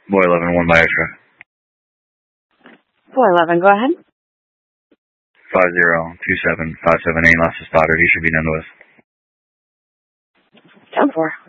Boy 11, 1 by extra. Boy 11, go ahead. 502757, last spotted. He should be none the west. 10-4.